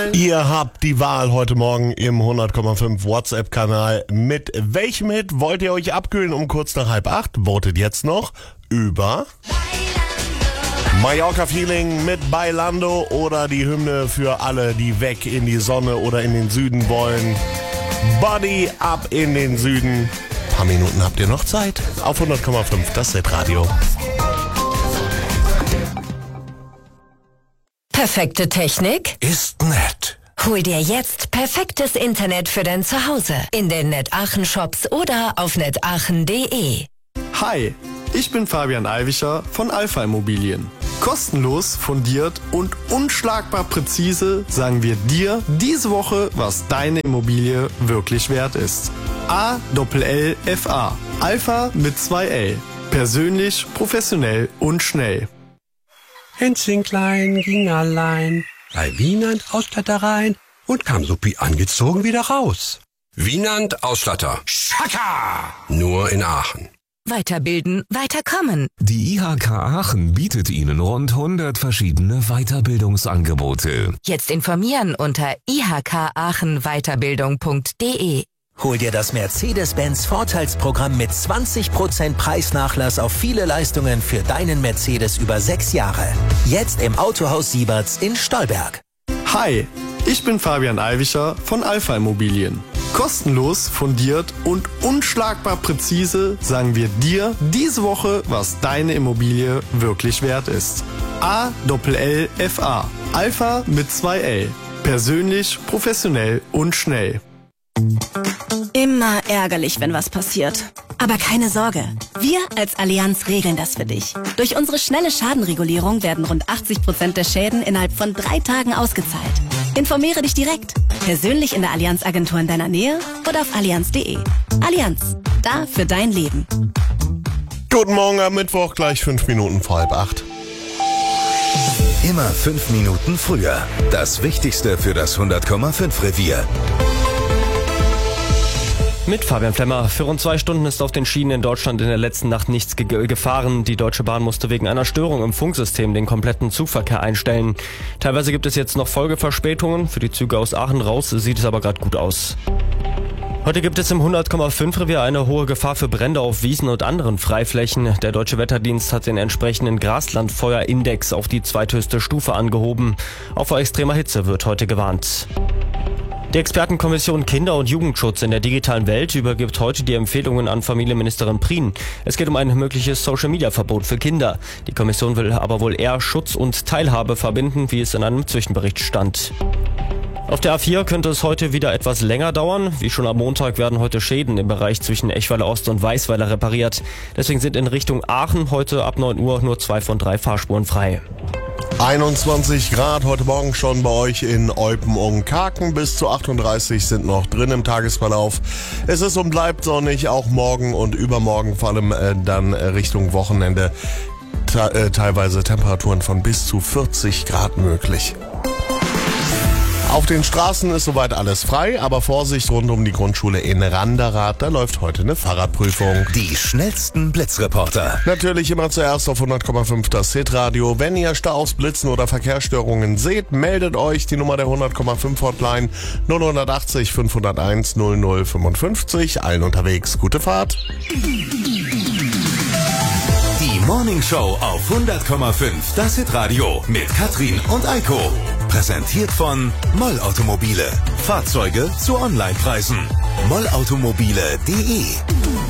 Ihr habt die Wahl heute Morgen im 100,5 WhatsApp-Kanal. Mit welchem Hit wollt ihr euch abkühlen um kurz nach 7:30? Votet jetzt noch über Mallorca Feeling mit Bailando oder die Hymne für alle, die weg in die Sonne oder in den Süden wollen. Body ab in den Süden. Ein paar Minuten habt ihr noch Zeit. Auf 100,5 das Hitradio. Perfekte Technik Ist nett. Hol dir jetzt perfektes Internet für dein Zuhause in den NetAachen Shops oder auf netaachen.de. Hi, ich bin Fabian Alwischer von Alpha Immobilien. Kostenlos, fundiert und unschlagbar präzise sagen wir dir diese Woche, was deine Immobilie wirklich wert ist. ALLFA. Alpha mit 2 L. Persönlich, professionell und schnell. Hänschen klein ging allein bei Wienand Ausstattereien und kam supi angezogen wieder raus. Wienand Ausstatter. Schaka! Nur in Aachen. Weiterbilden, weiterkommen. Die IHK Aachen bietet Ihnen rund 100 verschiedene Weiterbildungsangebote. Jetzt informieren unter ihkaachenweiterbildung.de. Hol dir das Mercedes-Benz Vorteilsprogramm mit 20% Preisnachlass auf viele Leistungen für deinen Mercedes über 6 Jahre. Jetzt im Autohaus Sieberts in Stolberg. Hi, ich bin Fabian Alwischer von Alpha Immobilien. Kostenlos, fundiert und unschlagbar präzise sagen wir dir diese Woche, was deine Immobilie wirklich wert ist. ALLFA. Alpha mit 2 L. Persönlich, professionell und schnell. Immer ärgerlich, wenn was passiert. Aber keine Sorge, wir als Allianz regeln das für dich. Durch unsere schnelle Schadenregulierung werden rund 80% der Schäden innerhalb von 3 Tagen ausgezahlt. Informiere dich direkt, persönlich in der Allianz-Agentur in deiner Nähe oder auf allianz.de. Allianz, da für dein Leben. Guten Morgen am Mittwoch, gleich 5 Minuten vor 7:30. Immer 5 Minuten früher. Das Wichtigste für das 100,5 Revier. Mit Fabian Flemmer. Für rund 2 Stunden ist auf den Schienen in Deutschland in der letzten Nacht nichts gefahren. Die Deutsche Bahn musste wegen einer Störung im Funksystem den kompletten Zugverkehr einstellen. Teilweise gibt es jetzt noch Folgeverspätungen. Für die Züge aus Aachen raus sieht es aber gerade gut aus. Heute gibt es im 100,5 Revier eine hohe Gefahr für Brände auf Wiesen und anderen Freiflächen. Der Deutsche Wetterdienst hat den entsprechenden Graslandfeuerindex auf die zweithöchste Stufe angehoben. Auch vor extremer Hitze wird heute gewarnt. Die Expertenkommission Kinder- und Jugendschutz in der digitalen Welt übergibt heute die Empfehlungen an Familienministerin Prien. Es geht um ein mögliches Social-Media-Verbot für Kinder. Die Kommission will aber wohl eher Schutz und Teilhabe verbinden, wie es in einem Zwischenbericht stand. Auf der A4 könnte es heute wieder etwas länger dauern. Wie schon am Montag werden heute Schäden im Bereich zwischen Eschweiler Ost und Weißweiler repariert. Deswegen sind in Richtung Aachen heute ab 9 Uhr nur 2 von 3 Fahrspuren frei. 21 Grad heute Morgen schon bei euch in Eupen-Karken. Bis zu 38 sind noch drin im Tagesverlauf. Es ist und bleibt sonnig, auch morgen und übermorgen, vor allem dann Richtung Wochenende. Teilweise Temperaturen von bis zu 40 Grad möglich. Auf den Straßen ist soweit alles frei, aber Vorsicht rund um die Grundschule in Randerath, da läuft heute eine Fahrradprüfung. Die schnellsten Blitzreporter. Natürlich immer zuerst auf 100,5 das Hitradio. Wenn ihr Staus, Blitzen oder Verkehrsstörungen seht, meldet euch. Die Nummer der 100,5 Hotline 0180 501 0055. Allen unterwegs gute Fahrt. Die Morning Show auf 100,5 das Hitradio mit Katrin und Eiko. Präsentiert von Moll Automobile. Fahrzeuge zu Onlinepreisen. mollautomobile.de